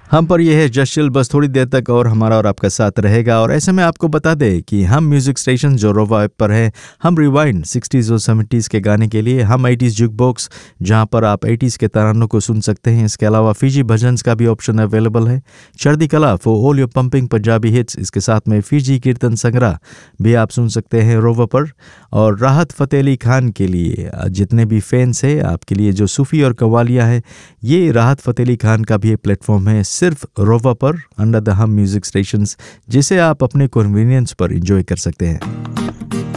हम पर यह है जशिल, बस थोड़ी देर तक और हमारा और आपका साथ रहेगा। और ऐसे में आपको बता दें कि हम म्यूज़िक स्टेशन जो रोवा ऐप पर है, हम रिवाइंड 60s और 70s के गाने के लिए, हम 80s जुक बॉक्स जहां पर आप 80s के तरानों को सुन सकते हैं। इसके अलावा फीजी भजन्स का भी ऑप्शन अवेलेबल है। चढ़दी कला for all your pumping Punjabi hits, इसके साथ में फीजी कीर्तन संग्रह भी आप सुन सकते हैं रोवा पर। और राहत फ़तेह अली खान के लिए जितने भी फैंस हैं, आपके लिए जो सूफ़ी और कव्वालियाँ हैं, ये राहत फ़तेह अली खान का भी एक प्लेटफॉर्म है सिर्फ रोवा पर अंडर द हम म्यूज़िक स्टेशंस, जिसे आप अपने कन्वीनियंस पर एंजॉय कर सकते हैं।